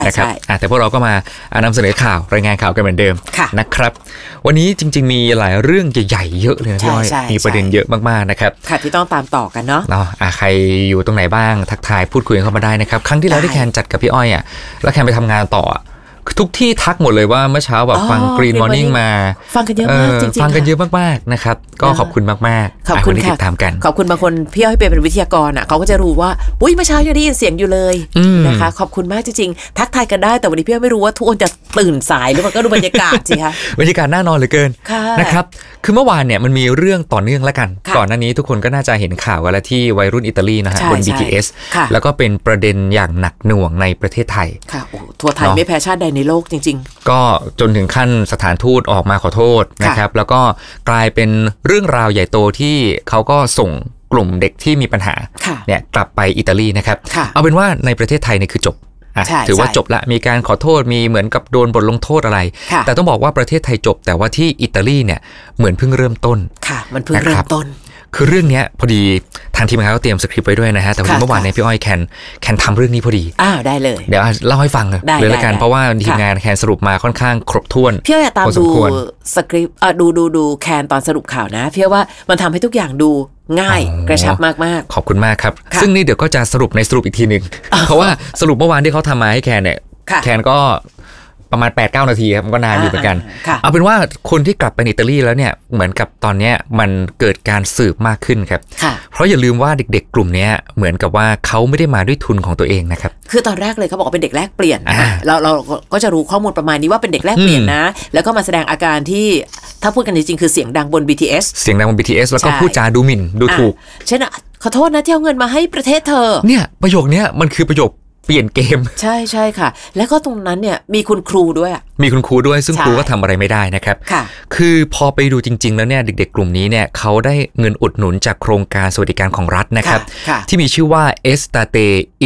นะครับแต่พวกเราก็มานำเสนอข่าวรายงานข่าวกันเหมือนเดิมนะครับวันนี้จริงๆมีหลายเรื่องใหญ่ๆเยอะเลยนะพี่อ้อยมีประเด็นเยอะมากๆนะครับค่ะที่ต้องตามต่อกันเนาะใครอยู่ตรงไหนบ้างทักทายพูดคุยเข้ามาได้นะครับครั้งที่แล้วที่แคนจัดกับพี่อ้อยแล้วแคนไปทำงานต่อทุกที่ทักหมดเลยว่าเมื่อเช้าแบบฟัง Green Morning มาฟังกันเยอะมากจริงๆฟังกันเยอะมากๆนะครับก็ขอบคุณมากๆขอบคุณค่ะขอบคุณบางคนพี่อ้อยเป็นวิทยากรเขาก็จะรู้ว่าปุ้ยเมื่อเช้ายังได้ยินเสียงอยู่เลยนะคะขอบคุณมากจริงๆทักทายกันได้แต่วันนี้พี่อ้อยไม่รู้ว่าทุกคนจะตื่นสายหรือเปล่าก็ดูบรรยากาศสิคะบรรยากาศน่านอนเหลือเกินนะครับคือเมื่อวานเนี่ยมันมีเรื่องต่อเนื่องแล้วกันก่อนหน้านี้ทุกคนก็น่าจะเห็นข่าวกันแล้วที่วัยรุ่นอิตาลีนะฮะบน BTS แล้วก็เป็นประเด็นอย่างหนักหน่วงในประเทศไทยค่ะโอ้ทั่วไทยไม่แพ้ชาติใดในโลกจริงๆก็จนถึงขั้นสถานทูตออกมาขอโทษนะครับแล้วก็กลายเป็นเรื่องราวใหญ่โตที่เขาก็ส่งกลุ่มเด็กที่มีปัญหาเนี่ยกลับไปอิตาลีนะครับเอาเป็นว่าในประเทศไทยเนี่ยคือจบถือว่าจบละมีการขอโทษมีเหมือนกับโดนบทลงโทษอะไรแต่ต้องบอกว่าประเทศไทยจบแต่ว่าที่อิตาลีเนี่ยเหมือนเพิ่งเริ่มต้นค่ะมันเพิ่งเริ่มต้นคือเรื่องนี้พอดีทางทีมงานก็เตรียมสคริปต์ไว้ด้วยนะฮะแต่เมื่อวานในพี่อ้อยแคนทำเรื่องนี้พอดีได้เลยเดี๋ยวเล่าให้ฟังเลยละกันเพราะว่าทีมงานแคนสรุปมาค่อนข้างครบถ้วนพี่อ้อยตามดูสคริปต์ดูแคนตอนสรุปข่าวนะพี่ว่ามันทำให้ทุกอย่างดูง่ายกระชับมากๆขอบคุณมากครับซึ่งนี่เดี๋ยวก็จะสรุปในสรุปอีกทีนึงเพราะว่าสรุปเมื่อวานที่เขาทำมาให้แคนเนี่ยแคนก็ประมาณ 8-9 นาทีครับมันก็นานอยู่เหมือนกันเอาเป็นว่าคนที่กลับไปอิตาลีแล้วเนี่ยเหมือนกับตอนนี้มันเกิดการสืบมากขึ้นครับเพราะอย่าลืมว่าเด็กๆกลุ่มนี้เหมือนกับว่าเขาไม่ได้มาด้วยทุนของตัวเองนะครับคือตอนแรกเลยเขาบอกว่าเป็นเด็กแลกเปลี่ยนเราก็จะรู้ข้อมูลประมาณนี้ว่าเป็นเด็กแลกเปลี่ยนนะแล้วก็มาแสดงอาการที่ถ้าพูดกันจริงๆคือเสียงดังบน BTS เสียงดังบน BTS แล้วก็พูดจาดูหมิ่นดูถูกเช่นขอโทษนะที่เอาเงินมาให้ประเทศเธอเนี่ยประโยคนี้มันคือประโยคเปลี่ยนเกมใช่ค่ะแล้วก็ตรงนั้นเนี่ยมีคุณครูด้วยซึ่งครูก็ทำอะไรไม่ได้นะครับคือพอไปดูจริงๆแล้วเนี่ยเด็กๆกลุ่มนี้เนี่ยเขาได้เงินอุดหนุนจากโครงการสวัสดิการของรัฐนะครับที่มีชื่อว่า Estate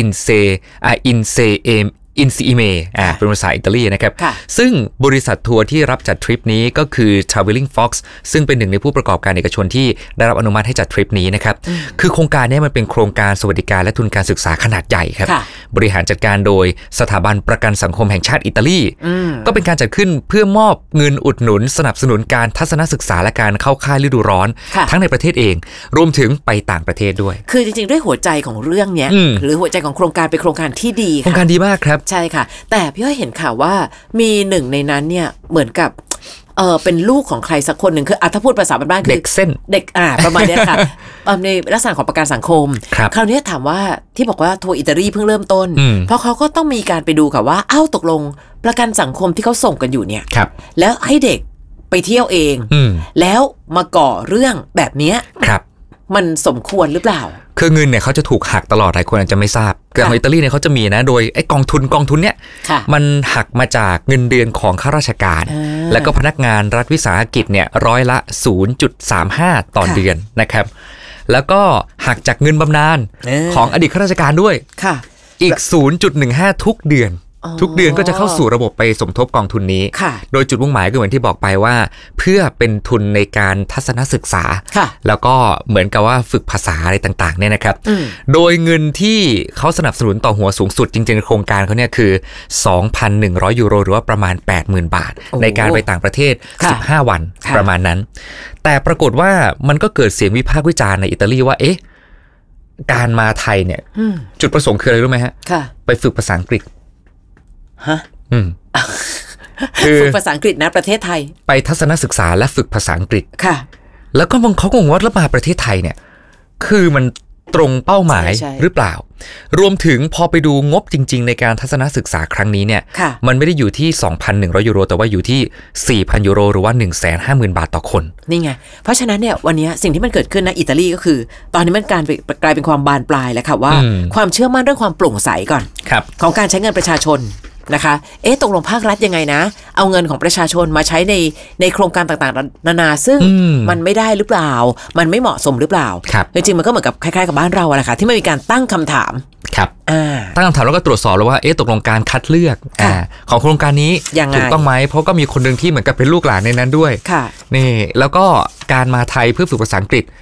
Insiemeเป็นภาษาอิตาลีนะครับซึ่งบริษัททัวร์ที่รับจัดทริปนี้ก็คือ Traveling Fox ซึ่งเป็นหนึ่งในผู้ประกอบการเอกชนที่ได้รับอนุมัติให้จัดทริปนี้นะครับคือโครงการนี้มันเป็นโครงการสวัสดิการและทุนการศึกษาขนาดใหญ่ครับบริหารจัดการโดยสถาบันประกันสังคมแห่งชาติอิตาลีก็เป็นการจัดขึ้นเพื่อมอบเงินอุดหนุนสนับสนุนการทัศนศึกษาและการเข้าค่ายฤดูร้อนทั้งในประเทศเองรวมถึงไปต่างประเทศด้วยคือจริงๆด้วยหัวใจของเรื่องนี้หรือหัวใจของโครงการเป็นโครงการที่ดีโครงการดีมากครับใช่ค่ะแต่พี่อ้อยเห็นข่าวว่ามีหนึ่งในนั้นเนี่ยเหมือนกับเป็นลูกของใครสักคนหนึ่งคือถ้าพูดภาษาบ้านๆคือเด็กเส้นเด็กประมาณนี้ค่ะในลักษณะของประกันสังคมคราวนี้ถามว่าที่บอกว่าทัวร์อิตาลีเพิ่งเริ่มต้นเพราะเขาก็ต้องมีการไปดูค่ะว่าตกลงประกันสังคมที่เขาส่งกันอยู่เนี่ยแล้วให้เด็กไปเที่ยวเองแล้วมาก่อเรื่องแบบนี้มันสมควรหรือเปล่าคือเงินเนี่ยเขาจะถูกหักตลอดหลายคนอาจจะไม่ทราบแต่ของอิตาลีเนี่ยเขาจะมีนะโดยไอ้กองทุนเนี่ยมันหักมาจากเงินเดือนของข้าราชการแล้วก็พนักงานรัฐวิสาหกิจเนี่ยร้อยละ 0.35 ต่อเดือนนะครับแล้วก็หักจากเงินบำนาญของอดีตข้าราชการด้วยอีก 0.15 ทุกเดือนก็จะเข้าสู่ระบบไปสมทบกองทุนนี้โดยจุดมุ่งหมายก็เหมือนที่บอกไปว่าเพื่อเป็นทุนในการทัศนศึกษาแล้วก็เหมือนกับว่าฝึกภาษาอะไรต่างๆเนี่ยนะครับโดยเงินที่เขาสนับสนุนต่อหัวสูงสุดจริงๆโครงการเขาเนี่ยคือ 2,100 ยูโรหรือว่าประมาณ 80,000 บาทในการไปต่างประเทศ15 วันประมาณนั้นแต่ปรากฏว่ามันก็เกิดเสียงวิพากษ์วิจารณ์ในอิตาลีว่าการมาไทยเนี่ยจุดประสงค์คืออะไรรู้ไหมฮะไปฝึกภาษาอังกฤษฝึกภาษาอังกฤษนะประเทศไทยไปทัศนศึกษาและฝึกภาษาอังกฤษค่ะแล้วก็เขางงว่าแล้วมาประเทศไทยเนี่ยคือมันตรงเป้าหมายหรือเปล่ารวมถึงพอไปดูงบจริงๆในการทัศนศึกษาครั้งนี้เนี่ยมันไม่ได้อยู่ที่ 2,100 ยูโรแต่ว่าอยู่ที่ 4,000 ยูโรหรือว่า 150,000 บาทต่อคนนี่ไงเพราะฉะนั้นเนี่ยวันนี้สิ่งที่มันเกิดขึ้นนะอิตาลีก็คือตอนนี้มันกลายเป็นความบานปลายแล้วค่ะว่าความเชื่อมั่นเรื่องความโปร่งใสก่อนของการใช้เงินประชาชนนะคะตกลงภาครัฐยังไงนะเอาเงินของประชาชนมาใช้ในโครงการต่างๆนานาซึ่งมันไม่ได้หรือเปล่ามันไม่เหมาะสมหรือเปล่าจริงๆมันก็เหมือนกับคล้ายๆกับบ้านเราแหละค่ะที่มันมีการตั้งคำถามตั้งคำถามแล้วก็ตรวจสอบแล้วว่าตกลงการคัดเลือกของโครงการนี้ถูกต้องไหมเพราะก็มีคนหนึ่งที่เหมือนกับเป็นลูกหลานในนั้นด้วยนี่แล้วก็การมาไทยเพื่อฝึกภาษาอังกฤษ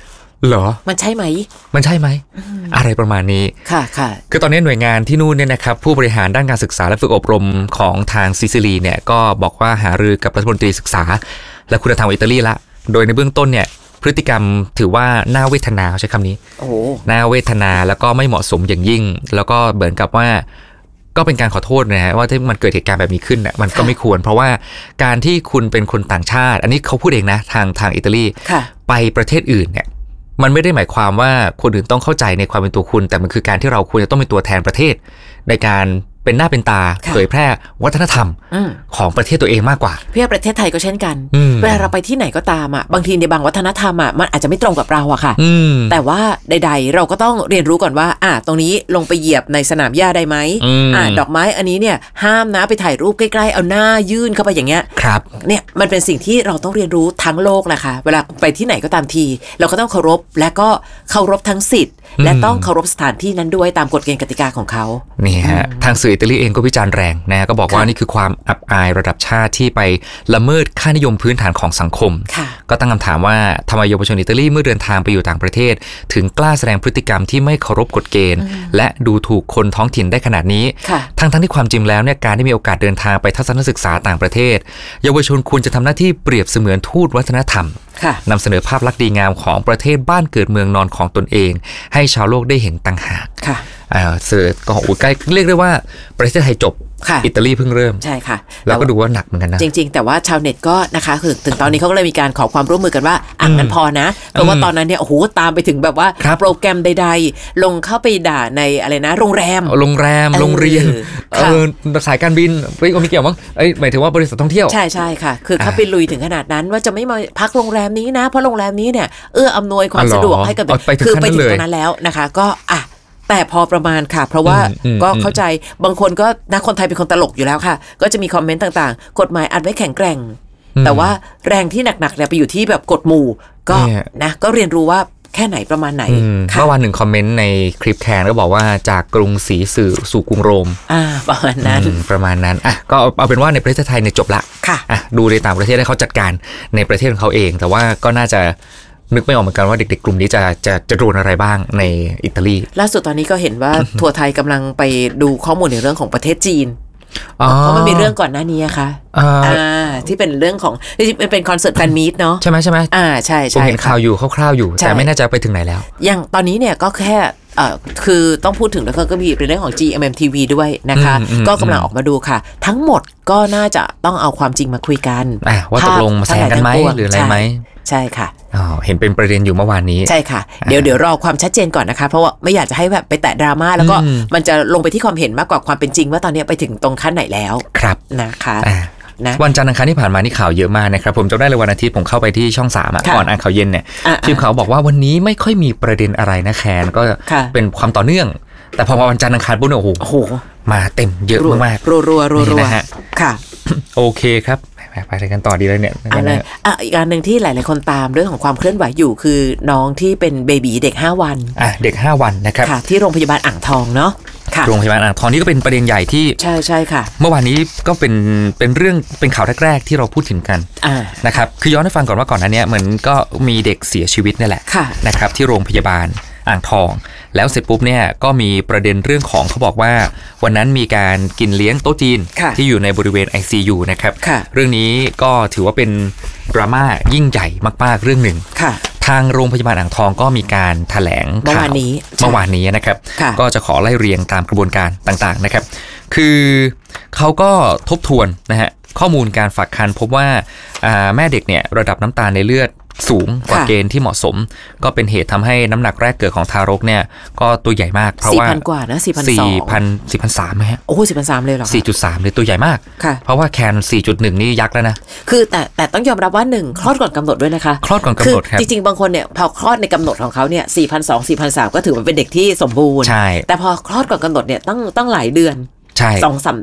เหรอมันใช่ไหมอะไรประมาณนี้ค่ะคือตอนนี้หน่วยงานที่นู่นเนี่ยนะครับผู้บริหารด้านการศึกษาและฝึกอบรมของทางซิซิลีเนี่ยก็บอกว่าหารือกับรัฐมนตรีศึกษาและคุณธรรมอิตาลีละโดยในเบื้องต้นเนี่ยพฤติกรรมถือว่าน่าเวทนาเขาใช้คำนี้น่าเวทนาแล้วก็ไม่เหมาะสมอย่างยิ่งแล้วก็เหมือนกับว่าก็เป็นการขอโทษนะฮะว่าที่มันเกิดเหตุการณ์แบบนี้ขึ้นเนี่ยมันก็ไม่ควรเพราะว่าการที่คุณเป็นคนต่างชาติอันนี้เขาพูดเองนะทางอิตาลีไปประเทศอื่นเนี่ยมันไม่ได้หมายความว่าคนอื่นต้องเข้าใจในความเป็นตัวคุณแต่มันคือการที่เราควรจะต้องเป็นตัวแทนประเทศในการเป็นหน้าเป็นตาเผยแพร่วัฒนธรรมของประเทศตัวเองมากกว่าเพื่อประเทศไทยก็เช่นกันเวลาเราไปที่ไหนก็ตามอ่ะบางทีในบางวัฒนธรรมอ่ะมันอาจจะไม่ตรงกับเราอะค่ะแต่ว่าใดๆเราก็ต้องเรียนรู้ก่อนว่าตรงนี้ลงไปเหยียบในสนามหญ้าได้ไหมดอกไม้อันนี้เนี่ยห้ามนะไปถ่ายรูปใกล้ๆเอาหน้ายื่นเข้าไปอย่างเงี้ยครับเนี่ยมันเป็นสิ่งที่เราต้องเรียนรู้ทั้งโลกแหละค่ะเวลาไปที่ไหนก็ตามทีเราก็ต้องเคารพและก็เคารพทั้งสิทธิ์และต้องเคารพสถานที่นั้นด้วยตามกฎเกณฑ์กติกาของเขานี่ฮะทางสื่ออิตาลีเองก็วิจารณ์แรงนะก็บอกว่านี่คือความอับอายระดับชาติที่ไปละเมิดค่านิยมพื้นฐานของสังคมก็ตั้งคำถามว่าทำไมเยาวชนอิตาลีเมื่อเดินทางไปอยู่ต่างประเทศถึงกล้าแสดงพฤติกรรมที่ไม่เคารพกฎเกณฑ์และดูถูกคนท้องถิ่นได้ขนาดนี้ทั้งที่ความจริงแล้วเนี่ยการได้มีโอกาสเดินทางไปทัศนศึกษาต่างประเทศเยาวชนควรจะทำหน้าที่เปรียบเสมือนทูตวัฒนธรรมนำเสนอภาพลักษณ์ดีงามของประเทศบ้านเกิดเมืองนอนของตนเองให้ชาวโลกได้เห็นต่างหากเสิร์ชก็ใกล้เรียกได้ว่าประเทศไทยจบอิตาลีเพิ่งเริ่มใช่ค่ะแล้วก็ดูว่าหนักเหมือนกันนะจริงๆแต่ว่าชาวเน็ตก็นะคะคือถึงตอนนี้เขาก็เลยมีการขอความร่วมมือกันว่างั้นพอนะเพราะว่าตอนนั้นเนี่ยโอ้โหตามไปถึงแบบว่าโปรแกรมใดๆลงเข้าไปด่าในอะไรนะโรงแรมโรงเรียนสายการบินไม่มีเกี่ยวมั้งหมายถึงว่าบริษัทท่องเที่ยวใช่ๆค่ะคือเขาไปลุยถึงขนาดนั้นว่าจะไม่มาพักโรงแรมนี้นะเพราะโรงแรมนี้เนี่ยอำนวยความสะดวกให้กับคือไปถึงตรงนั้นแล้วนะคะก็แต่พอประมาณค่ะเพราะว่าก็เข้าใจบางคนก็นะคนไทยเป็นคนตลกอยู่แล้วค่ะก็จะมีคอมเมนต์ต่างๆกฎหมายอัดไว้แข็งแกร่งแต่ว่าแรงที่หนักๆเนี่ยไปอยู่ที่แบบกฎหมู่ก็นะก็เรียนรู้ว่าแค่ไหนประมาณไหนเมื่อวันหนึ่งคอมเมนต์ในคลิปแคนก็บอกว่าจากกรุงศรีสู่กรุงโรมประมาณนั้นก็เอาเป็นว่าในประเทศไทยเนี่ยจบละค่ะดูในต่างประเทศได้เขาจัดการในประเทศของเขาเองแต่ว่าก็น่าจะนึกไม่ออกเหมือนกันว่าเด็กๆกลุ่มนี้จะโดนอะไรบ้างในอิตาลีล่าสุดตอนนี้ก็เห็นว่าทัวร์ไทยกำลังไปดูข้อมูลในเรื่องของประเทศจีนเพราะมันมีเรื่องก่อนหน้านี้ค่ะที่เป็นเรื่องของที่เป็นคอนเสิร์ตแฟนมีตเนาะใช่ไหมใช่ผมเห็นข่าวอยู่คร่าวๆอยู่แต่ไม่แน่ใจไปถึงไหนแล้วอย่างตอนนี้เนี่ยก็แค่คือต้องพูดถึงแล้วก็มีเรื่องของ GMMTV ด้วยนะคะก็กำลังออกมาดูค่ะทั้งหมดก็น่าจะต้องเอาความจริงมาคุยกันว่าตกลงมาแซงกันไหมหรืออะไรไหมใช่ค่ะเห็นเป็นประเด็นอยู่เมื่อวานนี้ใช่ค่ะเดี๋ยวรอความชัดเจนก่อนนะคะเพราะว่าไม่อยากจะให้แบบไปแตะดราม่าแล้วก็มันจะลงไปที่ความเห็นมากกว่าความเป็นจริงว่าตอนนี้ไปถึงตรงขั้นไหนแล้วครับนะคะวันจันทร์อังคารที่ผ่านมานี่ข่าวเยอะมากนะครับผมจำได้เลยวันอาทิตย์ผมเข้าไปที่ช่อง3ก่อนอ่านข่าวเย็นเนี่ยทีมข่าวบอกว่าวันนี้ไม่ค่อยมีประเด็นอะไรนะแคนก็เป็นความต่อเนื่องแต่พอวันจันทร์อังคารปุ๊บเนี่ยโอ้โหมาเต็มเยอะมากๆรัวนะฮะค่ะโอเคครับไปกันต่อดีเลยเนี่ยอีกอันหนึ่งที่หลายๆคนตามเรื่องของความเคลื่อนไหวอยู่คือน้องที่เป็นเบบีเด็ก5วันเด็ก5วันนะครับที่โรงพยาบาลอ่างทองเนาะโรงพยาบาลอ่างทองนี่ก็เป็นประเด็นใหญ่ที่ใช่ค่ะเมื่อวานนี้ก็เป็นเรื่องเป็นข่าวแรกๆที่เราพูดถึงกันนะครับคือย้อนให้ฟังก่อนว่าก่อนหน้านี้เหมือนก็มีเด็กเสียชีวิตนี่แหละนะครับที่โรงพยาบาลอ่างทองแล้วเสร็จปุ๊บเนี่ยก็มีประเด็นเรื่องของเขาบอกว่าวันนั้นมีการกินเลี้ยงโต๊ะจีนที่อยู่ในบริเวณ ICU นะครับเรื่องนี้ก็ถือว่าเป็นดราม่ายิ่งใหญ่มากๆเรื่องหนึ่งทางโรงพยาบาลอ่างทองก็มีการแถลงข่าวเมื่อวานนี้นะครับก็จะขอไล่เรียงตามกระบวนการต่างๆนะครับคือเขาก็ทบทวนนะฮะข้อมูลการฝากครรภ์พบว่าแม่เด็กเนี่ยระดับน้ำตาลในเลือดสูงกว่าเกณฑ์ที่เหมาะสมก็เป็นเหตุทำให้น้ำหนักแรกเกิดของทารกเนี่ยก็ตัวใหญ่มากเพราะว่า 4,000 กว่านะ 4,300 ไหมฮะโอ้ 4,300 เลยเหรอ 4.3 เลยตัวใหญ่มากเพราะว่าแคน 4.1 นี่ยักษ์แล้วนะคือแต่ต้องยอมรับว่า1คลอดก่อนกำหนดด้วยนะคะคลอดก่อนกำหนดครับจริงๆบางคนเนี่ยพอคลอดในกำหนดของเขาเนี่ย 4,200 4,300 ก็ถือว่าเป็นเด็กที่สมบูรณ์แต่พอคลอดก่อนกำหนดเนี่ยต้องหลายเดือนใช่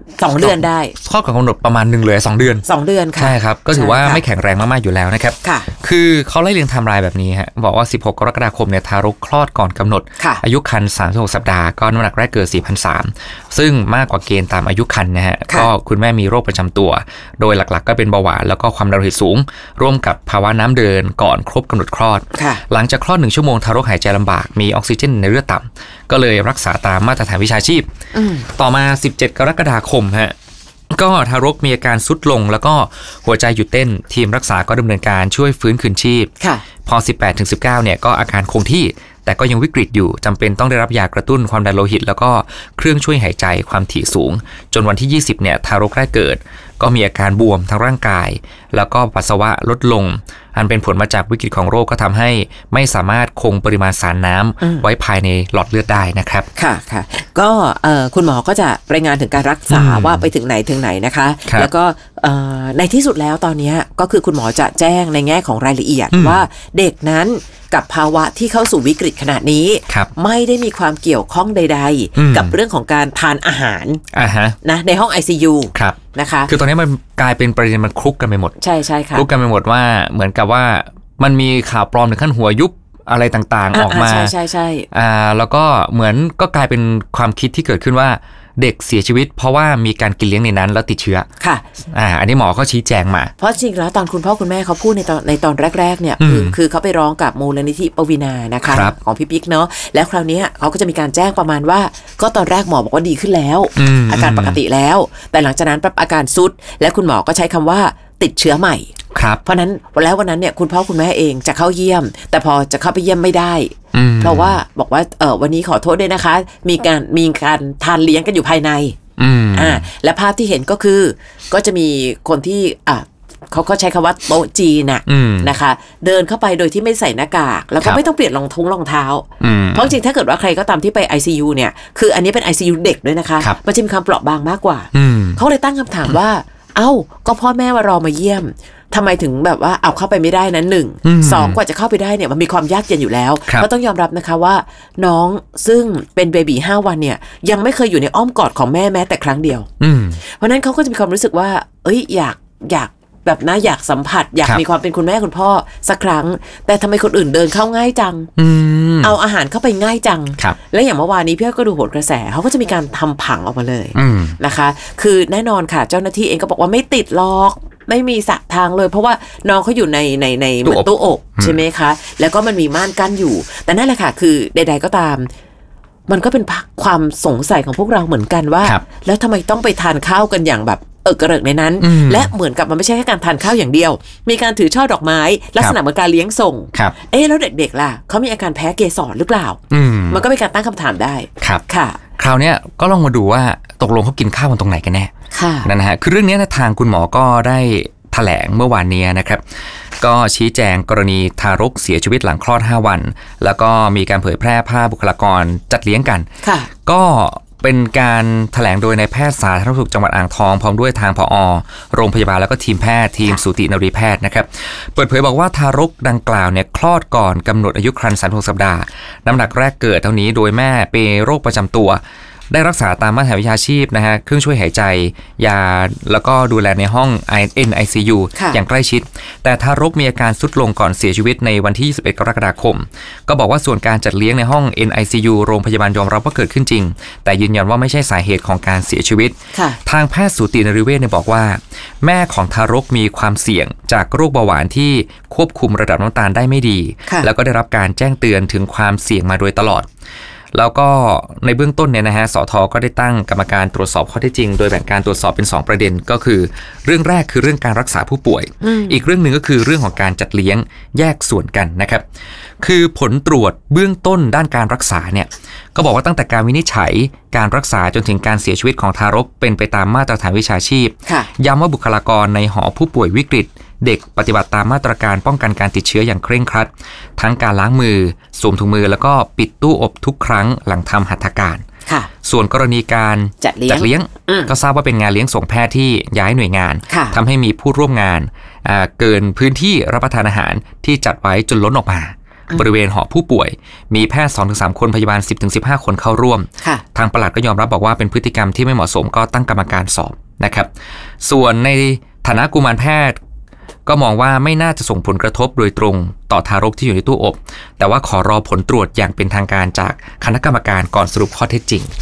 2 เดือนได้ข้อก่อนกำหนดประมาณ1เลย2 เดือนค่ะใช่ครับก็ถือว่าไม่แข็งแรงมากๆอยู่แล้วนะครับคือเขาไล่เรียงไทม์ไลน์แบบนี้ฮะบอกว่า16กรกฎาคมเนี่ยทารกคลอดก่อนกำหนดอายุครรภ์36สัปดาห์ก็น้ำหนักแรกเกิด 4,300 ซึ่งมากกว่าเกณฑ์ตามอายุครรภ์นะฮะก็คุณแม่มีโรคประจำตัวโดยหลักๆก็เป็นเบาหวานแล้วก็ความดันโลหิตสูงร่วมกับภาวะน้ำเดินก่อนครบกำหนดคลอดหลังจากคลอด1 ชั่วโมงทารกหายใจลำบากมีออกซิเจนในเลือดต่ำก็เลยรักษาตามมาตรฐานวิชาชีพต่อมา17 กรกฎาคมฮะก็ทารกมีอาการทรุดลงแล้วก็หัวใจหยุดเต้นทีมรักษาก็ดำเนินการช่วยฟื้นคืนชีพพอ 18-19 เนี่ยก็อาการคงที่แต่ก็ยังวิกฤตอยู่จำเป็นต้องได้รับยากระตุ้นความดันโลหิตแล้วก็เครื่องช่วยหายใจความถี่สูงจนวันที่20เนี่ยทารกแรกเกิดก็มีอาการบวมทั้งร่างกายแล้วก็ปัสสาวะลดลงอันเป็นผลมาจากวิกฤตของโรคก็ทำให้ไม่สามารถคงปริมาณสารน้ำไว้ภายในหลอดเลือดได้นะครับค่ะค่ะก็คุณหมอก็จะรายงานถึงการรักษาว่าไปถึงไหนนะคะแล้วก็ในที่สุดแล้วตอนนี้ก็คือคุณหมอจะแจ้งในแง่ของรายละเอียดว่าเด็กนั้นกับภาวะที่เข้าสู่วิกฤตขณะนี้ไม่ได้มีความเกี่ยวข้องใดๆกับเรื่องของการทานอาหารนะในห้อง ICU นะคะคือตอนนี้มันกลายเป็นประเด็นมันคลุกกันไปหมดใช่ค่ะคลุกกันไปหมดว่าเหมือนกับว่ามันมีข่าวปลอมถึงขั้นหัวยุบอะไรต่างๆออกมาใช่แล้วก็เหมือนก็กลายเป็นความคิดที่เกิดขึ้นว่าเด็กเสียชีวิตเพราะว่ามีการกินเลี้ยงในนั้นแล้วติดเชื้อค่ะอันนี้หมอเขาชี้แจงมาเพราะจริงแล้วตอนคุณพ่อคุณแม่เขาพูดในตอนแรกๆเนี่ยคือเขาไปร้องกับมูลนิธิปวีนานะคะของพี่ปิ๊กเนาะแล้วคราวนี้เขาก็จะมีการแจ้งประมาณว่าก็ตอนแรกหมอบอกว่าดีขึ้นแล้วอาการปกติแล้วแต่หลังจากนั้นอาการซุดและคุณหมอก็ใช้คำว่าติดเชื้อใหม่เพราะนั้นแล้ววันนั้นเนี่ยคุณพ่อคุณแม่เองจะเข้าเยี่ยมแต่พอจะเข้าไปเยี่ยมไม่ได้เพราะว่าบอกว่าวันนี้ขอโทษด้วยนะคะมีการทานเลี้ยงกันอยู่ภายในและภาพที่เห็นก็คือก็จะมีคนที่เขาก็ใช้คำว่าโต๊ะจีนนะคะเดินเข้าไปโดยที่ไม่ใส่หน้ากากแล้วก็ไม่ต้องเปลี่ยนรองเท้าเพราะจริงถ้าเกิดว่าใครก็ตามที่ไป ICU เนี่ยคืออันนี้เป็น ICU เด็กด้วยนะคะมันจะมีความเปราะบางมากกว่าเขาเลยตั้งคำถามว่าก็พ่อแม่มารอมาเยี่ยมทำไมถึงแบบว่าเอาเข้าไปไม่ได้นั้น1 2กว่าจะเข้าไปได้เนี่ยมันมีความยากเย็นอยู่แล้วก็ต้องยอมรับนะคะว่าน้องซึ่งเป็นเบบี5 วันเนี่ยยังไม่เคยอยู่ในอ้อมกอดของแม่แม้แต่ครั้งเดียวเพราะนั้นเขาก็จะมีความรู้สึกว่าอยากแบบนะอยากสัมผัสอยากมีความเป็นคุณแม่คุณพ่อสักครั้งแต่ทำไมคนอื่นเดินเข้าง่ายจังเอาอาหารเข้าไปง่ายจังและอย่างเมื่อวานนี้พี่ก็ดูโหนกระแสเขาก็จะมีการทำผังออกมาเลยนะคะคือแน่นอนค่ะเจ้าหน้าที่เองก็บอกว่าไม่ติดล็อกไม่มีสะทางเลยเพราะว่าน้องเขาอยู่ในเหมือนตู้อบใช่ไหมคะแล้วก็มันมีม่านกั้นอยู่แต่นั่นแหละค่ะคือใดๆก็ตามมันก็เป็นความสงสัยของพวกเราเหมือนกันว่าแล้วทำไมต้องไปทานข้าวกันอย่างแบบกระเริกในนั้นและเหมือนกับมันไม่ใช่แค่การทานข้าวอย่างเดียวมีการถือช่อดอกไม้ลักษณะเหมือนการเลี้ยงส่งแล้วเด็กๆล่ะเขามีอาการแพ้เกสรหรือเปล่ามันก็เป็นการตั้งคำถามได้ค่ะคราวนี้ก็ลองมาดูว่าตกลงเขากินข้าวกันตรงไหนกันแน่นั่นนะฮะคือเรื่องนี้นะทางคุณหมอก็ได้แถลงเมื่อวานนี้นะครับก็ชี้แจงกรณีทารกเสียชีวิตหลังคลอด5 วันแล้วก็มีการเผยแพร่ภาพบุคลากรจัดเลี้ยงกันก็เป็นการแถลงโดยนายแพทย์สาธารณสุขจังหวัดอ่างทองพร้อมด้วยทางผอ.โรงพยาบาลแล้วก็ทีมแพทย์ทีมสูตินรีแพทย์นะครับเปิดเผยบอกว่าทารกดังกล่าวเนี่ยคลอดก่อนกำหนดอายุครรภ์36 สัปดาห์น้ำหนักแรกเกิดเท่านี้โดยแม่เป็นโรคประจำตัวได้รักษาตามมาตรฐานวิชาชีพนะฮะเครื่องช่วยหายใจยาแล้วก็ดูแลในห้อง NICU อย่างใกล้ชิดแต่ทารกมีอาการทรุดลงก่อนเสียชีวิตในวันที่21 กรกฎาคมก็บอกว่าส่วนการจัดเลี้ยงในห้อง NICU โรงพยาบาลยอมรับว่าเกิดขึ้นจริงแต่ยืนยันว่าไม่ใช่สาเหตุของการเสียชีวิตทางแพทย์สูตินรีเวชเนี่ยบอกว่าแม่ของทารกมีความเสี่ยงจากโรคเบาหวานที่ควบคุมระดับน้ำตาลได้ไม่ดีแล้วก็ได้รับการแจ้งเตือนถึงความเสี่ยงมาโดยตลอดแล้วก็ในเบื้องต้นเนี่ยนะฮะสท.ก็ได้ตั้งกรรมการตรวจสอบข้อเท็จจริงโดยแบ่งการตรวจสอบเป็น2 ประเด็นก็คือเรื่องแรกคือเรื่องการรักษาผู้ป่วยอีกเรื่องหนึ่งก็คือเรื่องของการจัดเลี้ยงแยกส่วนกันนะครับคือผลตรวจเบื้องต้นด้านการรักษาเนี่ยก็บอกว่าตั้งแต่การวินิจฉัยการรักษาจนถึงการเสียชีวิตของทารกเป็นไปตามมาตรฐานวิชาชีพย้ำว่าบุคลากรในหอผู้ป่วยวิกฤตเด็กปฏิบัติตามมาตรการป้องกันการติดเชื้ออย่างเคร่งครัดทั้งการล้างมือสวมถุงมือแล้วก็ปิดตู้อบทุกครั้งหลังทำหัตถการส่วนกรณีการจัดเลี้ยงก็ทราบว่าเป็นงานเลี้ยงส่งแพทย์ที่ย้ายหน่วยงานทำให้มีผู้ร่วมงานเกินพื้นที่รับประทานอาหารที่จัดไว้จนล้นออกมาบริเวณหอผู้ป่วยมีแพทย์ 2-3 คนพยาบาล 10-15 คนเข้าร่วมทางปลัดก็ยอมรับบอกว่าเป็นพฤติกรรมที่ไม่เหมาะสมก็ตั้งกรรมการสอบนะครับส่วนในฐานะกุมารแพทย์ก็มองว่าไม่น่าจะส่งผลกระทบโดยตรงต่อทารกที่อยู่ในตู้อบแต่ว่าขอรอผลตรวจอย่างเป็นทางการจากคณะกรรมการก่อนสรุปข้อเท็จจริง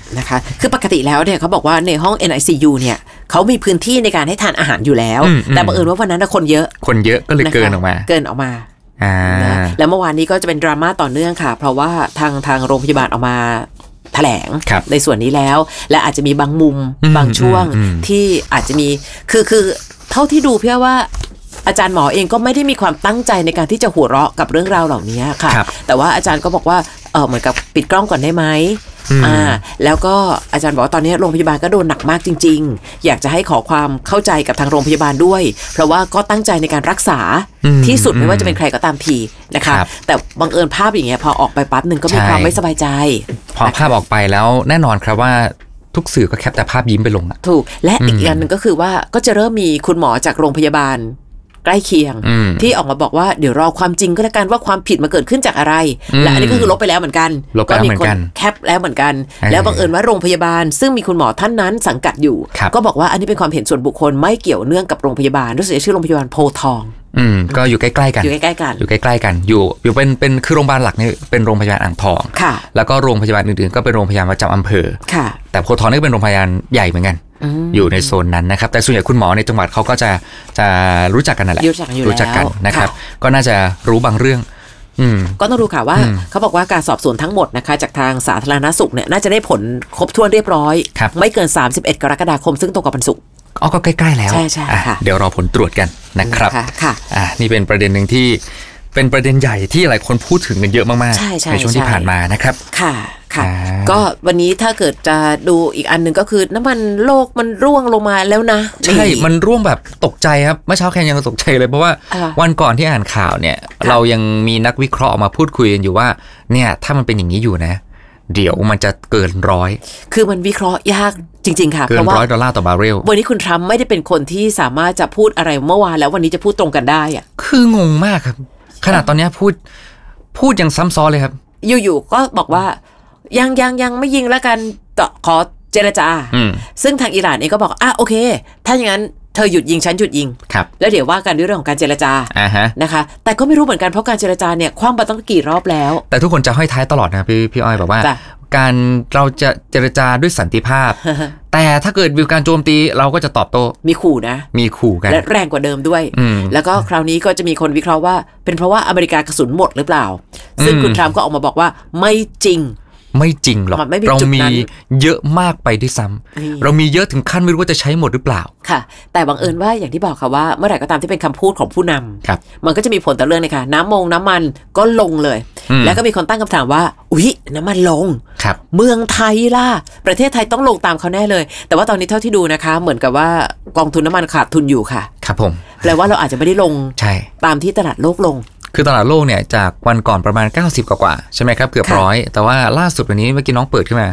นะคะคือปกติแล้วเนี่ยเขาบอกว่าในห้อง NICU เนี่ยเขามีพื้นที่ในการให้ทานอาหารอยู่แล้วแต่บังเอิญว่าวันนั้นคนเยอะก็เลยเกินออกมาแล้วเมื่อวานนี้ก็จะเป็นดราม่าต่อเนื่องค่ะเพราะว่าทางโรงพยาบาลออกมาแถลงในส่วนนี้แล้วและอาจจะมีบางมุมบางช่วงที่อาจจะมีคือเท่าที่ดูเพื่อว่าอาจารย์หมอเองก็ไม่ได้มีความตั้งใจในการที่จะหัวเราะกับเรื่องราวเหล่านี้ค่ะแต่ว่าอาจารย์ก็บอกว่าเหมือนกับปิดกล้องก่อนได้ไหมแล้วก็อาจารย์บอกว่าตอนนี้โรงพยาบาลก็โดนหนักมากจริงๆอยากจะให้ขอความเข้าใจกับทางโรงพยาบาลด้วยเพราะว่าก็ตั้งใจในการรักษาที่สุดไม่ว่าจะเป็นใครก็ตามทีนะคะแต่บังเอิญภาพอย่างเงี้ยพอออกไปปั๊บนึงก็มีความไม่สบายใจพอภาพออกไปแล้วแน่นอนครับว่าทุกสื่อก็แคปแต่ภาพยิ้มไปลงถูกและอีกอย่างนึงก็คือว่าก็จะเริ่มมีคุณหมอจากโรงพยาบาลใกล้เคียงที่ออกมาบอกว่าเดี๋ยวรอความจริงก็แล้วกันว่าความผิดมาเกิดขึ้นจากอะไรและอันนี้ก็คือลบไปแล้วเหมือนกันก็มีคนแคปแล้วเหมือนกันแล้วบังเอิญว่าโรงพยาบาลซึ่งมีคุณหมอท่านนั้นสังกัดอยู่ก็บอกว่าอันนี้เป็นความเห็นส่วนบุคคลไม่เกี่ยวเนื่องกับโรงพยาบาลรู้สึกชื่อโรงพยาบาลโพธิ์ทองก็อยู่ใกล้ๆกันอยู่ใกล้ๆกันอยู่เป็นคือโรงพยาบาลหลักนี่เป็นโรงพยาบาลอ่างทองแล้วก็โรงพยาบาลอื่นๆก็เป็นโรงพยาบาลประจำอำเภอแต่โพธิ์ทองนี่เป็นโรงพยาบาลใหญ่เหมือนกันอยู่ในโซนนั้นนะครับแต่ส่วนใหญ่คุณหมอในจังหวัดเขาก็จะรู้จักกันนั่นแหละรู้จักกันนะครับก็น่าจะรู้บางเรื่องก็ต้องดูค่ะว่าเขาบอกว่าการสอบสวนทั้งหมดนะคะจากทางสาธารณสุขเนี่ยน่าจะได้ผลครบถ้วนเรียบร้อยไม่เกิน31กรกฎาคมซึ่งตรงกับวันศุกร์ก็ใกล้ๆแล้วใช่ค่ะเดี๋ยวรอผลตรวจกันนะครับค่ะนี่เป็นประเด็นหนึ่งที่เป็นประเด็นใหญ่ที่หลายคนพูดถึงกันเยอะมากๆในช่วงที่ผ่านมานะครับค่ะก็วันนี้ถ้าเกิดจะดูอีกอันหนึ่งก็คือน้ำมันโลกมันร่วงลงมาแล้วนะใช่มันร่วงแบบตกใจครับเมื่อเช้าแค่ยังตกใจเลยเพราะว่าวันก่อนที่อ่านข่าวเนี่ยเรายังมีนักวิเคราะห์ออกมาพูดคุยกันอยู่ว่าเนี่ยถ้ามันเป็นอย่างนี้อยู่นะเดี๋ยวมันจะเกิน100 คือมันวิเคราะห์ยากจริงๆค่ะเกิน$100ต่อบาร์เรลวันนี้คุณทรัมป์ไม่ได้เป็นคนที่สามารถจะพูดอะไรเมื่อวานแล้ววันนี้จะพูดตรงกันได้อะคืองงมากครับขนาดตอนนี้พูดยังซ้ำซ้อนเลยครับอยู่ๆก็บอกว่ายังไม่ยิงแล้วกันขอเจรจาซึ่งทางอิหร่านเองก็บอกโอเคถ้าอย่างนั้นเธอหยุดยิงฉันหยุดยิงแล้วเดี๋ยวว่ากันด้วยเรื่องของการเจรจานะคะแต่ก็ไม่รู้เหมือนกันเพราะการเจรจาเนี่ยคว่ำมาตั้งกี่รอบแล้วแต่ทุกคนจะห้อยท้ายตลอดนะพี่อ้อยบอกว่าการเราจะเจรจาด้วยสันติภาพ แต่ถ้าเกิดมีการโจมตีเราก็จะตอบโต้มีขู่นะมีขู่กันและแรงกว่าเดิมด้วยแล้วก็คราวนี้ก็จะมีคนวิเคราะห์ว่าเป็นเพราะว่าอเมริกากระสุนหมดหรือเปล่าซึ่งคุณทรัมป์ก็ออกมาบอกว่าไม่จริงหรอกเรามีเยอะมากไปด้วยซ้ำเรามีเยอะถึงขั้นไม่รู้ว่าจะใช้หมดหรือเปล่าค่ะแต่บังเอิญว่าอย่างที่บอกค่ะว่าเมื่อไหร่ก็ตามที่เป็นคำพูดของผู้นำมันก็จะมีผลต่อเรื่องเลยค่ะน้ำมันก็ลงเลยแล้วก็มีคนตั้งคำถามว่าอุ๊ยน้ำมันลงเมืองไทยล่ะประเทศไทยต้องลงตามเขาแน่เลยแต่ว่าตอนนี้เท่าที่ดูนะคะเหมือนกับว่ากองทุนน้ำมันขาดทุนอยู่ค่ะครับผมแปลว่าเราอาจจะไม่ได้ลงตามที่ตลาดโลกลงคือตลาดโลกเนี่ยจากวันก่อนประมาณ90กว่าใช่ไหมครับเกือบ100แต่ว่าล่าสุดวันนี้เมื่อกี้น้องเปิดขึ้นมา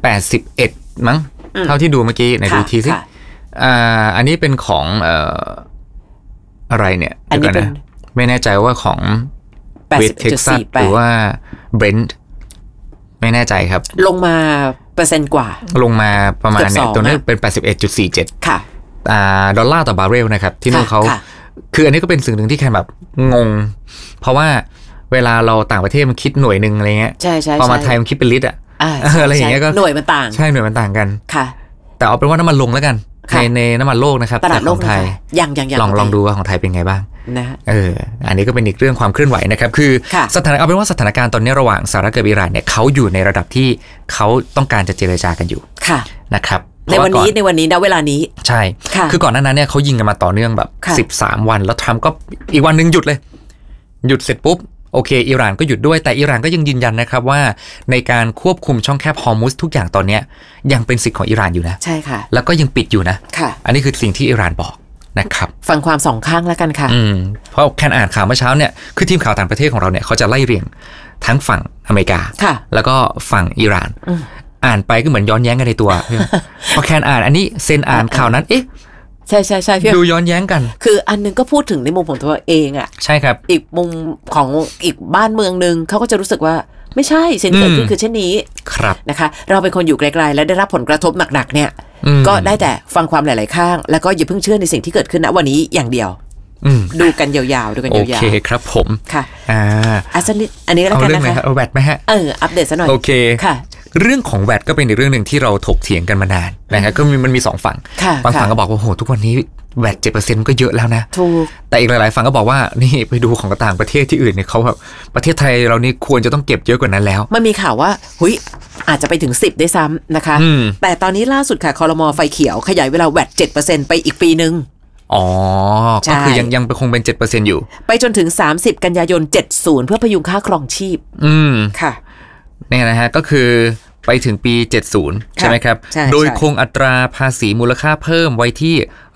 81มั้งเท่าที่ดูเมื่อกี้ในดูทีสิอันนี้เป็นของอะไรเนี่ยอันนี้เป็นไม่แน่ใจว่าของเวสเท็กซัสหรือว่าเบรนท์ไม่แน่ใจครับลงมาเปอร์เซ็นต์กว่าลงมาประมาณเนี่ยตัวนี้เป็น 81.47 ค่ะดอลลาร์ต่อบาร์เรลนะครับที่นู่นเขาคืออันนี้ก็เป็นสิ่งหนึ่งที่แค่แบบงงเพราะว่าเวลาเราต่างประเทศมันคิดหน่วยนึงอะไรเงี้ยใช่พอมาไทยมันคิดเป็นลิตรอะไรอย่างเงี้ยก็หน่วยมันต่างใช่หน่วยมันต่างกันค่ะแต่เอาเป็นว่าน้ำมันลงแล้วกันในน้ำมันโลกนะครับตลาดโลกไทยลองดูว่าของไทยเป็นไงบ้างนะอันนี้ก็เป็นอีกเรื่องความเคลื่อนไหวนะครับคือเอาเป็นว่าสถานการณ์ตอนนี้ระหว่างสหรัฐกับอิหร่านเนี่ยเขาอยู่ในระดับที่เขาต้องการจะเจรจากันอยู่นะครับในวันนี้นะเวลานี้ใช่คือก่อนหน้านั้นเนี่ยเขายิงกันมาต่อเนื่องแบบ13วันแล้วทรัมป์ก็อีกวันนึงหยุดเลยหยุดเสร็จปุ๊บโอเคอิหร่านก็หยุดด้วยแต่อิหร่านก็ยังยืนยันนะครับว่าในการควบคุมช่องแคบฮอร์มุซทุกอย่างตอนนี้ยังเป็นสิทธิ์ของอิหร่านอยู่นะใช่ค่ะแล้วก็ยังปิดอยู่นะอันนี้คือสิ่งที่อิหร่านบอกนะครับฟังความสองข้างแล้วกันค่ะเพราะแค่อ่านข่าวเมื่อเช้าเนี่ยคือทีมข่าวต่างประเทศของเราเนี่ยเขาจะไล่เรียงทั้งฝั่งอเมริกาแล้วก็ฝั่งอิหร่านอ่านไปก็เหมือนย้อนแย้งกันในตัวพอแคนอ่านอันนี้เซนอ่านข่าวนั้นใช่พี่ดูย้อนแย้งกันคืออันนึงก็พูดถึงในมุมของตัวเองอ่ะใช่ครับอีกมุมของอีกบ้านเมืองนึงเขาก็จะรู้สึกว่าไม่ใช่สิ่งที่เกิดขึ้นคือเช่นนี้ครับนะคะเราเป็นคนอยู่ไกลๆและได้รับผลกระทบหนักๆเนี่ยก็ได้แต่ฟังความหลายๆข้างแล้วก็อย่าเพิ่งเชื่อในสิ่งที่เกิดขึ้นณวันนี้อย่างเดียวดูกันยาวๆดูกันยาวๆโอเคครับผมค่ะอันนี้แล้วกันนะคะเอาแบตไหมฮะอัปเดตซะหน่อยโอเคค่ะเรื่องของแวดก็เป็นอีกเรื่องนึงที่เราถกเถียงกันมานานนะครับก็มันมี2ฝั่งบางฝั่งก็บอกว่าโหทุกวันนี้แวด 7% ก็เยอะแล้วนะถูกแต่อีกหลายๆฝั่งก็บอกว่านี่ไปดูของต่างประเทศที่อื่นเนี่ยเขาแบบประเทศไทยเรานี่ควรจะต้องเก็บเยอะกว่านั้นแล้วมันมีข่าวว่าอาจจะไปถึง10ได้ซ้ำนะคะแต่ตอนนี้ล่าสุดค่ะครม.ไฟเขียวขยายเวลาแวด 7% ไปอีกปีนึงอ๋อก็คือยังคงเป็น 7% อยู่ไปจนถึง30กันยายน70เพื่อพยุงค่าครองชีพค่ะเนี่ยนะฮะก็คือไปถึงปี70ใช่ไหมครับโดยคงอัตราภาษีมูลค่าเพิ่มไว้ที่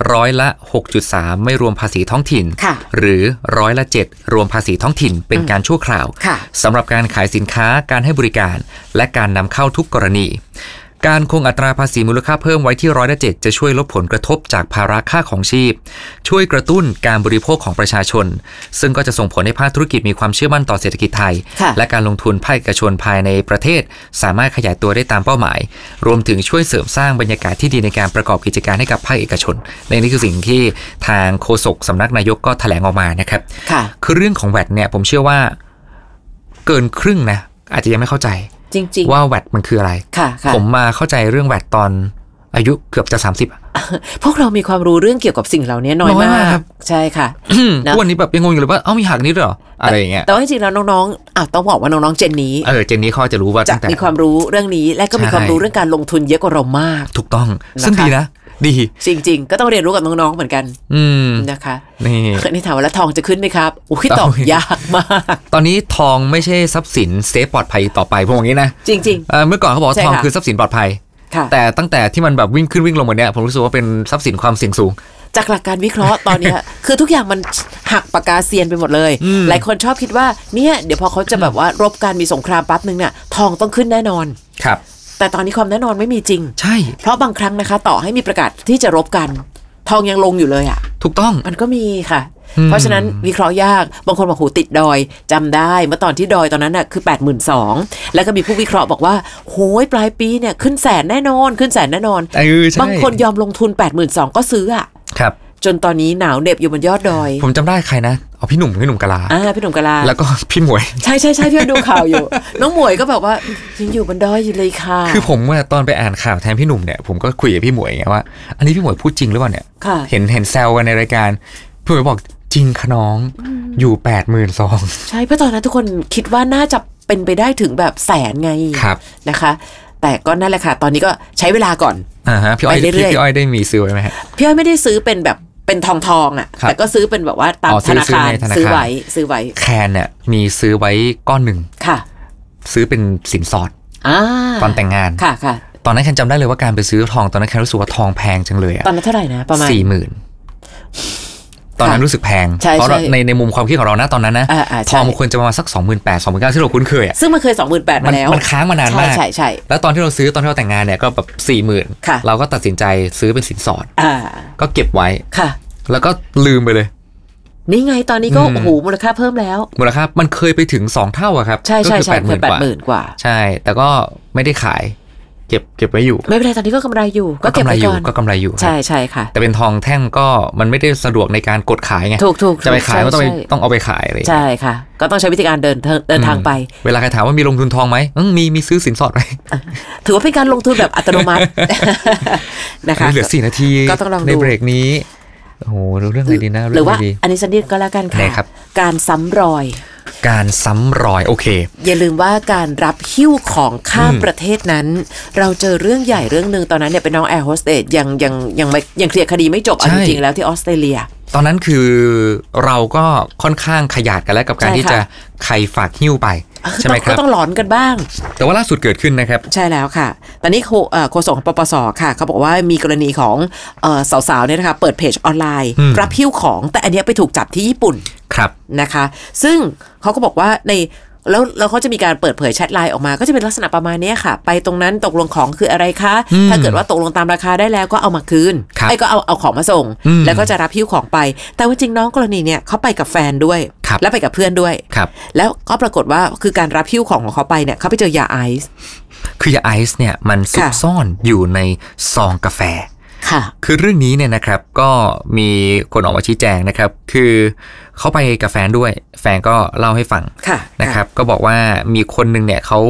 6.3%ไม่รวมภาษีท้องถิ่นหรือ7%รวมภาษีท้องถิ่นเป็นการชั่วคราวสำหรับการขายสินค้าการให้บริการและการนำเข้าทุกกรณีการคงอัตราภาษีมูลค่าเพิ่มไว้ที่7%จะช่วยลดผลกระทบจากภาระค่าของชีพช่วยกระตุ้นการบริโภคของประชาชนซึ่งก็จะส่งผลให้ภาคธุรกิจมีความเชื่อมั่นต่อเศรษฐกิจไทยและการลงทุนภาคเอกชนภายในประเทศสามารถขยายตัวได้ตามเป้าหมายรวมถึงช่วยเสริมสร้างบรรยากาศที่ดีในการประกอบกิจการให้กับภาคเอกชนนี่คือสิ่งที่ทางโฆษกสำนักนายกก็แถลงออกมานะครับคือเรื่องของแวดเนี่ยผมเชื่อว่าเกินครึ่งนะอาจจะยังไม่เข้าใจจริงว่าแวดมันคืออะไรผมมาเข้าใจเรื่องแวดตอนอายุเกือบจะ30พวกเรามีความรู้เรื่องเกี่ยวกับสิ่งเหล่านี้น้อยมากใช่ค่ะทุกวันนี้แบบยังงงอยู่เลยว่ามีหักนิดหรออะไรอย่างเงี้ยแต่ว่าจริงๆแล้วน้องๆต้องบอกว่าน้องๆเจนนี้เจนนี้เขาจะรู้ว่าจะมีความรู้เรื่องนี้และก็มีความรู้เรื่องการลงทุนเยอะกว่าเรามากถูกต้องซึ่งดีนะดีจริงๆก็ต้องเรียนรู้กับน้องๆเหมือนกันนะคะนี่ถามว่าแล้วทองจะขึ้นไหมครับตอบยากมากตอนนี้ทองไม่ใช่ทรัพย์สินเซฟปลอดภัยต่อไปพวกนี้นะจริงๆเมื่อก่อนเขาบอกทองคือทรัพย์สินปลอดภัยแต่ตั้งแต่ที่มันแบบวิ่งขึ้นวิ่งลงมาเนี่ยผมรู้สึกว่าเป็นทรัพย์สินความเสี่ยงสูงจากหลักการวิเคราะห์ตอนนี้คือทุกอย่างมันหักปากกาเซียนไปหมดเลยหลายคนชอบคิดว่าเนี่ยเดี๋ยวพอเขาจะแบบว่ารบกันมีสงครามปั๊บนึงเนี่ยทองต้องขึ้นแน่นอนครับแต่ตอนนี้ความแน่นอนไม่มีจริงใช่เพราะบางครั้งนะคะต่อให้มีประกาศที่จะรบกันทองยังลงอยู่เลยอ่ะถูกต้องมันก็มีค่ะเพราะฉะนั้นวิเคราะห์ยากบางคนบอกโหติดดอยจำได้เมื่อตอนที่ดอยตอนนั้นน่ะคือ 82,000 แล้วก็มีผู้วิเคราะห์บอกว่าโหยปลายปีเนี่ยขึ้นแสนแน่นอนบางคนยอมลงทุน 82,000 ก็ซื้ออ่ะครับจนตอนนี้หนาวเหน็บอยู่บนยอดดอยผมจำได้ใครนะเอาพี่หนุ่มกะลาพี่หนุ่มกะลาแล้วก็พี่หมวยใช่พี่ดูข่าวอยู่น้องหมวยก็แบบว่ายังอยู่บนดอยอยู่เลยค่ะคือผมว่าตอนไปอ่านข่าวแทนพี่หนุ่มเนี่ยผมก็คุยกับพี่หมวยไงว่าอันนี้พี่หมวยพูดจริงหรือเปล่าเนี่ยเห็นแซวกันในรายการพี่หมวยบอกจริงคะน้องอยู่ 82,000 ใช่เพราะตอนนั้นทุกคนคิดว่าน่าจะเป็นไปได้ถึงแบบแสนไงนะคะแต่ก็นั่นแหละค่ะตอนนี้ก็ใช้เวลาก่อนพี่อ้อยได้มีซื้อไว้ไหมฮะพี่อ้อยไม่ได้ซื้อเป็นแบบเป็นทองอ่ะแต่ก็ซื้อเป็นแบบว่าตามธนาคารซื้อไว้แคนเนี่ยมีซื้อไว้ก้อนหนึ่งค่ะซื้อเป็นสินสอดตอนแต่งงานค่ะตอนนั้นแคนจำได้เลยว่าการไปซื้อทองตอนนั้นแคนรู้สึกว่าทองแพงจังเลยตอนนั้นเท่าไหร่นะประมาณ 40,000 ตอนนั้นรู้สึกแพงเพราะในมุมความคิดของเรานะตอนนั้นนะทองมันควรจะประมาณสัก 28,000 29,000 ที่เราคุ้นเคยซึ่งมันเคย 28,000 มาแล้วมันค้างมานานมากใช่แล้วตอนที่เราซื้อตอนที่เราแต่งงานเนี่ยก็แบบ 40,000 เราก็ตัดสินใจซื้อเป็นสินสอดก็เก็บไว้แล้วก็ลืมไปเลยนี่ไงตอนนี้ก็โอ้โหมูลค่าเพิ่มแล้วมูลค่ามันเคยไปถึง2เท่าอะครับก็คือ 80,000 กว่าใช่แต่ก็ไม่ได้ขายเก็บไว้อยู่ไม่เป็นไรตอนนี้ก็กำไรอยู่ก็เก็บไว้ก่อนก็กำไรอยู่ใช่ค่ะแต่เป็นทองแท่งก็มันไม่ได้สะดวกในการกดขายไงถูกจะไปขายก็ต้องเอาไปขายอะไรใช่ค่ะก็ต้องใช้วิธีการเดินทางไปเวลาใครถามว่ามีลงทุนทองไหมมีซื้อสินสอดไหมถือว่าเป็นการลงทุนแบบอัตโนมัตินะคะเหลือ4 นาทีในเบรกนี้โอ้โหเรื่องอะไรดีนะหรือว่าอันนี้สันนิษฐานก็แล้วกันค่ะการซ้ำรอยโอเคอย่าลืมว่าการรับหิ้วของข้ามประเทศนั้นเราเจอเรื่องใหญ่เรื่องนึงตอนนั้นเนี่ยเป็นน้องแอร์โฮสเตสยังเคลียร์คดีไม่จบจริงๆแล้วที่ออสเตรเลียตอนนั้นคือเราก็ค่อนข้างขยาดกันแล้วกับการที่จะใครฝากหิ้วไปใช่ไหมครับก็ต้องหลอนกันบ้างแต่ว่าล่าสุดเกิดขึ้นนะครับใช่แล้วค่ะตอนนี้โฆษกของปปสค่ะเขาบอกว่ามีกรณีของสาวๆเนี่ยนะคะเปิดเพจออนไลน์รับหิ้วของแต่อันนี้ไปถูกจับที่ญี่ปุ่นครับนะคะซึ่งเขาก็บอกว่าแล้วเขาจะมีการเปิดเผยแชทไลน์ออกมาก็จะเป็นลักษณะประมาณนี้ค่ะไปตรงนั้นตกลงของคืออะไรคะถ้าเกิดว่าตกลงตามราคาได้แล้วก็เอามาคืนก็เอาของมาส่งแล้วก็จะรับหิ้วของไปแต่ว่าจริงน้องกรณีเนี่ยเขาไปกับแฟนด้วยแล้วไปกับเพื่อนด้วยแล้วก็ปรากฏว่าคือการรับหิ้วของเขาไปเนี่ยเขาไปเจอยาไอซ์คือยาไอซ์เนี่ยมันซุกซ่อนอยู่ในซองกาแฟคือเรื่องนี้เนี่ยนะครับก็มีคนออกมาชี้แจงนะครับคือเขาไปกับแฟนด้วยแฟนก็เล่าให้ฟังนะครับก็บอกว่ามีคนนึงเนี่ยเขา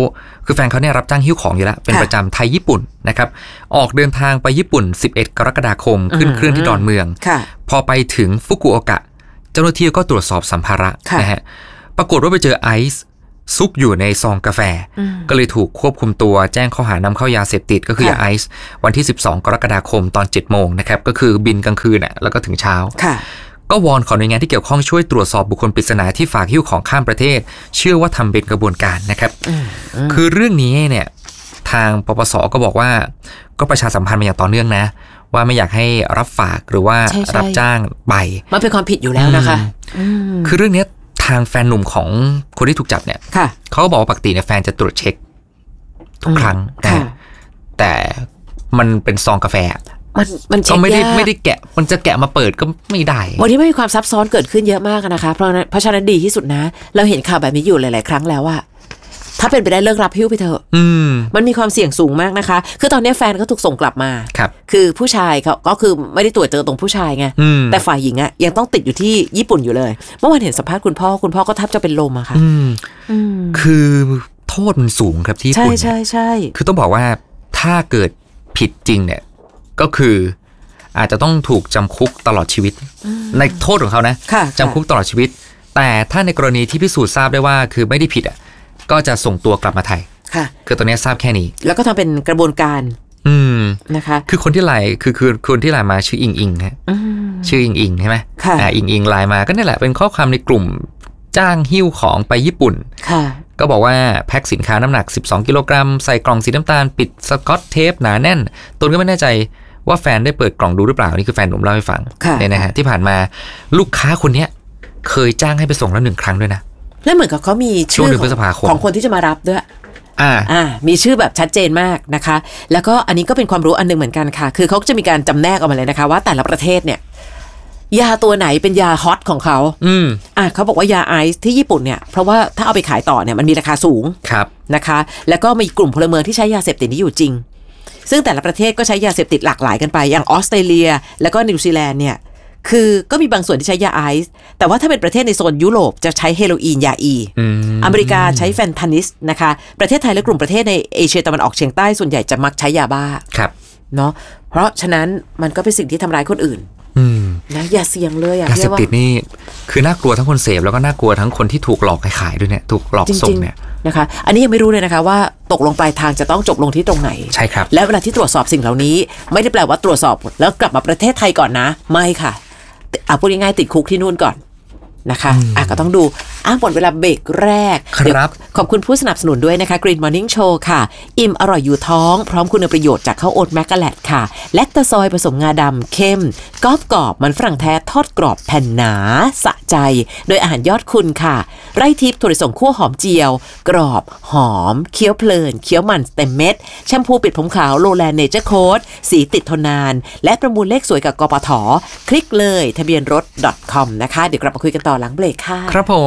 คือแฟนเขาเนี่ยรับจ้างหิ้วของอยู่แล้วเป็นประจำไทยญี่ปุ่นนะครับออกเดินทางไปญี่ปุ่น11กรกฎาคมขึ้นเครื่องที่ดอนเมืองพอไปถึงฟุกุโอกะเจ้าหน้าที่ก็ตรวจสอบสัมภาระนะฮะปรากฏว่าไปเจอไอซ์ซุกอยู่ในซองกาแฟก็เลยถูกควบคุมตัวแจ้งข้อหานำเข้ายาเสพติดก็คือยาไอซ์วันที่12กรกฎาคมตอน 7 โมงนะครับก็คือบินกลางคืนน่ะแล้วก็ถึงเช้าก็วอนขอหน่วยงานที่เกี่ยวข้องช่วยตรวจสอบบุคคลปริศนาที่ฝากหิ้วของข้ามประเทศเชื่อว่าทำเป็นกระบวนการนะครับคือเรื่องนี้เนี่ยทางปปส.ก็บอกว่าก็ประชาสัมพันธ์มาอย่างต่อเนื่องนะว่าไม่อยากให้รับฝากหรือว่ารับจ้างไปมันเป็นความผิดอยู่แล้วนะคะคือเรื่องนี้ทางแฟนหนุ่มของคนที่ถูกจับเนี่ยเขาก็บอกว่าปกติเนี่ยแฟนจะตรวจเช็คทุกครั้งนะแต่มันเป็นซองกาแฟมันก็ไม่ได้แกะมันจะแกะมาเปิดก็ไม่ได้วันนี้ไม่มีความซับซ้อนเกิดขึ้นเยอะมากนะคะเพราะฉะนั้นดีที่สุดนะเราเห็นข่าวแบบนี้อยู่หลายๆครั้งแล้วว่าถ้าเป็นไปได้เลิกรับหิ้วไปเถอะมันมีความเสี่ยงสูงมากนะคะคือตอนนี้แฟนเขาถูกส่งกลับมาคือผู้ชายเขาก็คือไม่ได้ตรวจเจอตรงผู้ชายไงแต่ฝ่ายหญิงอะยังต้องติดอยู่ที่ญี่ปุ่นอยู่เลยเมื่อวานเห็นสัมภาษณ์คุณพ่อก็แทบจะเป็นลมอะค่ะคือโทษมันสูงครับที่ญี่ปุ่นใช่คือต้องบอกว่าถ้าเกิดผิดจริงเนี่ยก็คืออาจจะต้องถูกจำคุกตลอดชีวิตในโทษของเขานะจำคุกตลอดชีวิตแต่ถ้าในกรณีที่พิสูจน์ทราบได้ว่าคือไม่ได้ผิดอ่ะก็จะส่งตัวกลับมาไทยคือตอนนี้ทราบแค่นี้แล้วก็ทำเป็นกระบวนการนะคะคือคนที่ไลน์คือคนที่ไลน์มาชื่ออิงฮะชื่ออิงใช่ไหมอิงไลน์มาก็นี่แหละเป็นข้อความในกลุ่มจ้างหิ้วของไปญี่ปุ่นก็บอกว่าแพ็คสินค้าน้ำหนัก12กิโลกรัมใส่กล่องสีน้ำตาลปิดสกอตเทปหนาแน่นตนก็ไม่แน่ใจว่าแฟนได้เปิดกล่องดูหรือเปล่านี่คือแฟนหนุ่มเล่าให้ฟังเนี่ยนะฮะที่ผ่านมาลูกค้าคนนี้เคยจ้างให้ไปส่งแล้ว1 ครั้งด้วยนะแล้วเหมือนกับเขามีชื่อของคนที่จะมารับด้วยมีชื่อแบบชัดเจนมากนะคะแล้วก็อันนี้ก็เป็นความรู้อันนึงเหมือนกันค่ะคือเขาจะมีการจำแนกออกมาเลยนะคะว่าแต่ละประเทศเนี่ยยาตัวไหนเป็นยาฮอตของเขาเขาบอกว่ายาไอซ์ที่ญี่ปุ่นเนี่ยเพราะว่าถ้าเอาไปขายต่อเนี่ยมันมีราคาสูงนะคะแล้วก็มีกลุ่มพลเมืองที่ใช้ยาเสพติดนี้อยู่จริงซึ่งแต่ละประเทศก็ใช้ยาเสพติดหลากหลายกันไปอย่างออสเตรเลียแล้วก็นิวซีแลนด์เนี่ยคือก็มีบางส่วนที่ใช้ยาไอซ์แต่ว่าถ้าเป็นประเทศในโซนยุโรปจะใช้เฮโรอีนยาอีอเมริกาใช้แฟนทานิสนะคะประเทศไทยและกลุ่มประเทศในเอเชียตะวันออกเฉียงใต้ส่วนใหญ่จะมักใช้ยาบ้าเนาะเพราะฉะนั้นมันก็เป็นสิ่งที่ทำร้ายคนอื่นนะอย่าเสี่ยงเลยยาเสพติดนี่คือน่ากลัวทั้งคนเสพแล้วก็น่ากลัวทั้งคนที่ถูกหลอกขายด้วยเนี่ยถูกหลอกส่งเนี่ยนะคะอันนี้ยังไม่รู้เลยนะคะว่าตกลงปลายทางจะต้องจบลงที่ตรงไหนใช่ครับและเวลาที่ตรวจสอบสิ่งเหล่านี้ไม่ได้แปลว่าตรวจสอบแล้วกลับมาประเทศไทยก่อนนะไม่ค่ะพูดง่ายๆติดคุกที่นู่นก่อนนะคะก็ต้องดูหมดเวลาเบรกแรกครับขอบคุณผู้สนับสนุนด้วยนะคะ Green Morning Show ค่ะอิ่มอร่อยอยู่ท้องพร้อมคุณประโยชน์จากข้าวโอ๊ตแมกกาแลตค่ะแลคตาซอยผสมงาดำเข้มกรอบมันฝรั่งแท้ทอดกรอบแผ่นหนาสะใจโดยอาหารยอดคุณค่ะไร่ทิพย์ถั่วลิสงคั่วหอมเจียวกรอบหอมเคี้ยวเพลินเคี้ยวมันเต็มเม็ดแชมพูปิดผมขาวโลแลนเนเจอร์โค้ดสีติดทนนานและประมูลเลขสวยกับกปท.คลิกเลยทะเบียนรถ .com นะคะเดี๋ยวกลับมาคุยกันต่อหลังเบรกค่ะครับผม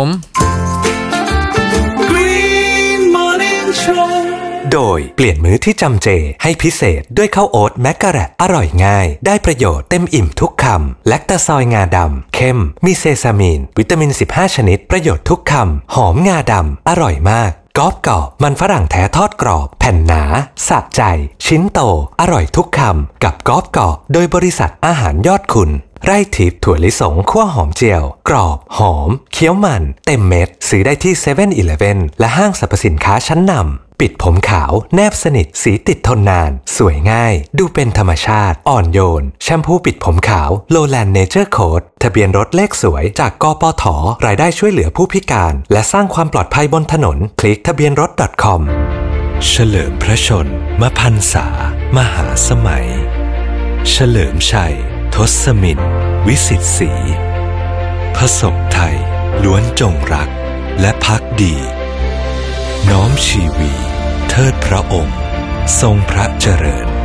Green Morning Show โดยเปลี่ยนมื้อที่จำเจให้พิเศษด้วยข้าวโอ๊ตแมกกาแลตอร่อยง่ายได้ประโยชน์เต็มอิ่มทุกคำแลคตาซอยงาดำเข้มมีเซซามีนวิตามิน15ชนิดประโยชน์ทุกคำหอมงาดำอร่อยมากกรอบมันฝรั่งแท้ทอดกรอบแผ่นหนาสะใจชิ้นโตอร่อยทุกคำกับกรอบโดยบริษัทอาหารยอดคุณไร่ทิพย์ถั่วลิสงคั่วหอมเจียวกรอบหอมเคี้ยวมันเต็มเม็ดซื้อได้ที่ 7-Eleven และห้างสรรพสินค้าชั้นนำปิดผมขาวแนบสนิทสีติดทนนานสวยง่ายดูเป็นธรรมชาติอ่อนโยนแชมพูปิดผมขาวโลแลนเนเจอร์โค้ดทะเบียนรถเลขสวยจากกปท.รายได้ช่วยเหลือผู้พิการและสร้างความปลอดภัยบนถนนคลิกทะเบียนรถ .com เฉลิมพระชนมพรรษามหาสมัยเฉลิมชัยทศมินวิสิทธิ์ศรีพระศกไทยล้วนจงรักและภักดีน้อมชีวีเทิดพระองค์ทรงพระเจริญ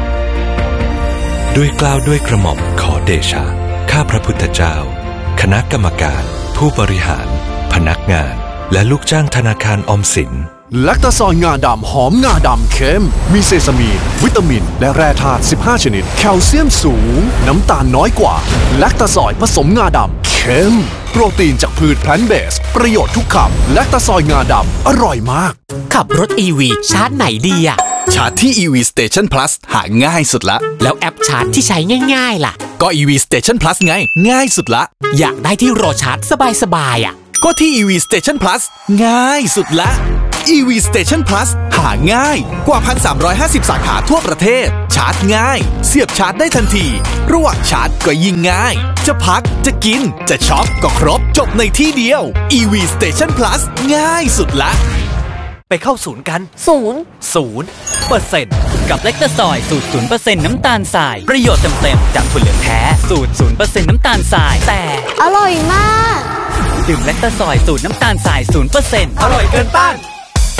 ด้วยเกล้าด้วยกระหม่อมขอเดชะข้าพระพุทธเจ้าคณะกรรมการผู้บริหารพนักงานและลูกจ้างธนาคารออมสินแลคตาซอยงาดำหอมงาดำเข้มมีเซซามีนวิตามินและแร่ธาตุ15ชนิดแคลเซียมสูงน้ำตาลน้อยกว่าแลคตาซอยผสมงาดำเข้มโปรตีนจากพืชแพลนต์เบสประโยชน์ทุกคำแลคตาซอยงาดำอร่อยมากขับรถ EV ชาร์จไหนดีอะชาร์จที่ EV Station Plus หาง่ายสุดละแล้วแอปชาร์จที่ใช้ง่ายๆล่ะก็ EV Station Plus ไงง่ายสุดละอยากได้ที่รอชาร์จสบายๆอะก็ที่ EV Station Plus ง่ายสุดละ EV Station Plus หาง่ายกว่า 1,350 สาขาทั่วประเทศชาร์จง่ายเสียบชาร์จได้ทันทีระหว่างชาร์จก็ยิ่งง่ายจะพักจะกินจะช็อปก็ครบจบในที่เดียว EV Station Plus ง่ายสุดละไปเข้าศูนย์กัน0%กับเล็กตาซอยสูตร 0% น้ำตาลทรายประโยชน์เต็มๆจากถั่วเหลืองแท้สูตร 0% น้ำตาลทรายแต่อร่อยมากดื่มเล็กตาซอยสูตรน้ำตาลทราย 0% อร่อยเกินต้าน